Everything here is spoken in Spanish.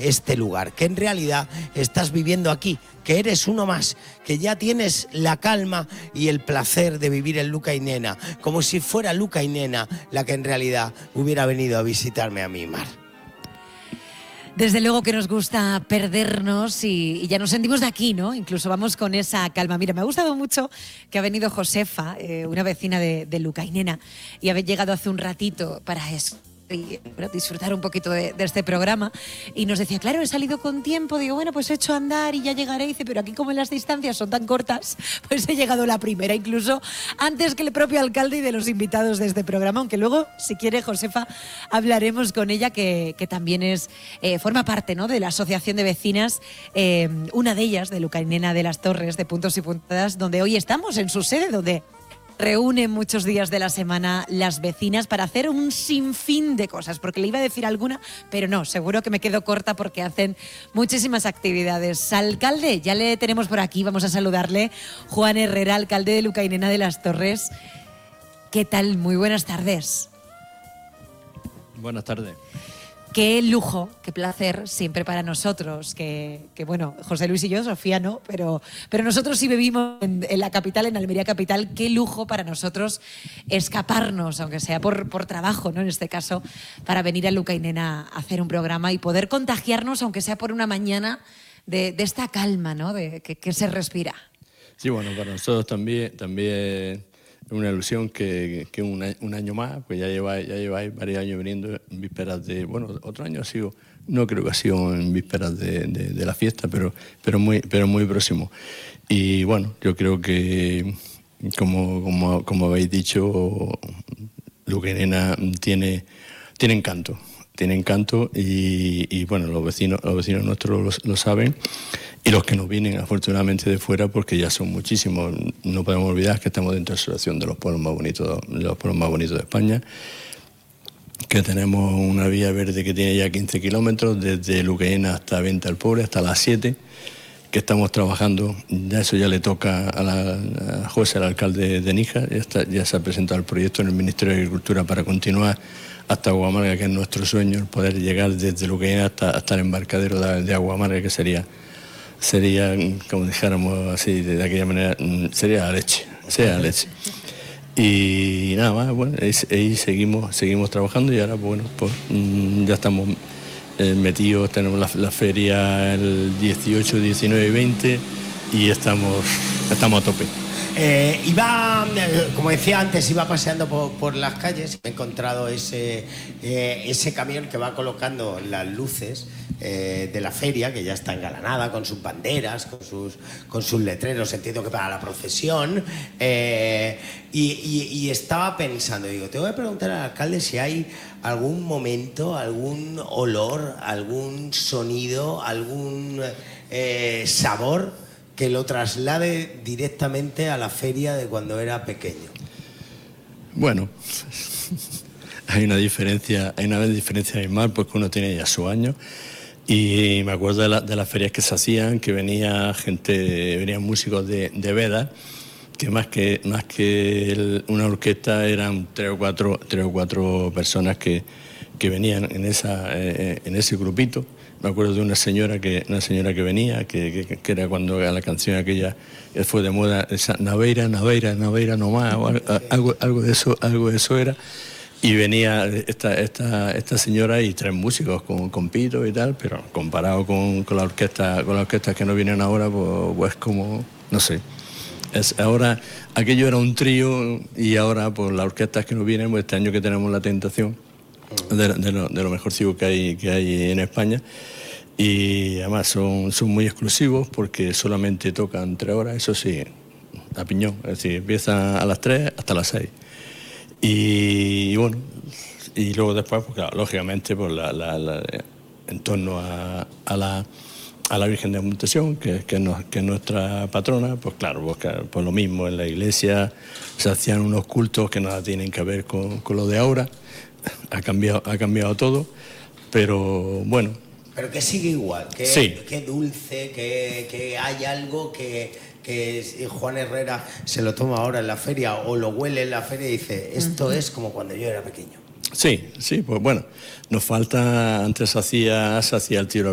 este lugar, que en realidad estás viviendo aquí, que eres uno más, que ya tienes la calma y el placer de vivir en Luca y Nena, como si fuera Luca y Nena la que en realidad hubiera venido a visitarme a mi mar. Desde luego que nos gusta perdernos y ya nos sentimos de aquí, ¿no? Incluso vamos con esa calma. Mira, me ha gustado mucho que ha venido Josefa, una vecina de Luca y Nena, y ha llegado hace un ratito para disfrutar un poquito de este programa, y nos decía, claro, he salido con tiempo, digo, bueno, pues he hecho andar y ya llegaré, y dice, pero aquí como las distancias son tan cortas, pues he llegado la primera, incluso antes que el propio alcalde y de los invitados de este programa, aunque luego, si quiere, Josefa, hablaremos con ella, que también forma parte, ¿no?, de la asociación de vecinas, una de ellas, de Luca y Nena de las Torres, de Puntos y Puntadas, donde hoy estamos en su sede, donde reúnen muchos días de la semana las vecinas para hacer un sinfín de cosas, porque le iba a decir alguna, pero no, seguro que me quedo corta porque hacen muchísimas actividades. Alcalde, ya le tenemos por aquí, vamos a saludarle. Juan Herrera, alcalde de Luca y Nena de las Torres. ¿Qué tal? Muy buenas tardes. Buenas tardes. Qué lujo, qué placer siempre para nosotros, que bueno, José Luis y yo, Sofía no, pero nosotros sí vivimos en la capital, en Almería capital, qué lujo para nosotros escaparnos, aunque sea por trabajo, ¿no?, en este caso, para venir a Luca y Nena a hacer un programa y poder contagiarnos, aunque sea por una mañana, de esta calma, ¿no?, que se respira. Sí, bueno, para nosotros también es una ilusión que un año más, pues ya lleváis varios años viniendo en vísperas de, bueno, otro año ha sido, no creo que ha sido en vísperas de la fiesta, pero muy próximo. Y bueno, yo creo que, como habéis dicho, Luca y Nena tiene encanto. Tiene encanto y bueno, los vecinos nuestros lo saben, y los que nos vienen afortunadamente de fuera, porque ya son muchísimos. No podemos olvidar que estamos dentro de la asociación de los pueblos más bonitos de España, que tenemos una vía verde que tiene ya 15 kilómetros, desde Luca y Nena hasta Venta del Pobre, hasta las 7, que estamos trabajando. Ya eso ya le toca a José, el alcalde de Níjar. Ya se ha presentado el proyecto en el Ministerio de Agricultura para continuar hasta Aguamarga, que es nuestro sueño, el poder llegar desde Luca y Nena hasta el embarcadero de Aguamarga, que sería, como dijéramos así, de aquella manera, sería la leche. Y nada más, bueno, ahí seguimos trabajando, y ahora, bueno, pues ya estamos metidos, tenemos la feria el 18, 19 y 20, y estamos a tope. Como decía antes, iba paseando por las calles y me he encontrado ese camión que va colocando las luces de la feria, que ya está engalanada con sus banderas, con sus letreros, entiendo que para la procesión, y estaba pensando, digo, te voy a preguntar al alcalde si hay algún momento, algún olor, algún sonido, algún sabor que lo traslade directamente a la feria de cuando era pequeño. Bueno, hay una diferencia abismal, porque uno tiene ya sus años, y me acuerdo de las ferias que se hacían, que venían músicos de Veda, que más que una orquesta eran tres o cuatro personas que venían en ese grupito. Me acuerdo de una señora que venía, que era cuando la canción aquella fue de moda, esa Naveira nomás, o algo de eso era. Y venía esta señora y tres músicos con pito y tal, pero comparado con las orquestas que no vienen ahora, pues como, no sé. Ahora, aquello era un trío, y ahora, pues las orquestas que no vienen, pues este año que tenemos la tentación de lo mejorcito que hay en España. Y además son muy exclusivos, porque solamente tocan 3 horas, eso sí, a piñón, es decir, empiezan a las 3 hasta las 6. Y bueno, y luego después, pues claro, lógicamente, pues en torno a la Virgen de Asunción, que es nuestra patrona, pues claro, pues lo mismo, en la iglesia se hacían unos cultos que nada tienen que ver con lo de ahora. Ha cambiado todo, pero bueno. Pero que sigue igual, que dulce, que hay algo que Juan Herrera se lo toma ahora en la feria, o lo huele en la feria y dice, esto es como cuando yo era pequeño. Sí, pues bueno, nos falta, antes se hacía el tiro